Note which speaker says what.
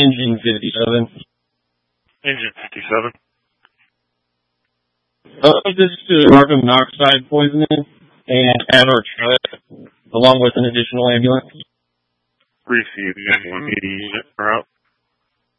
Speaker 1: Engine 57.
Speaker 2: Engine 57.
Speaker 1: This is carbon monoxide poisoning and at our truck, along with an additional ambulance.
Speaker 2: Received the 180 unit route.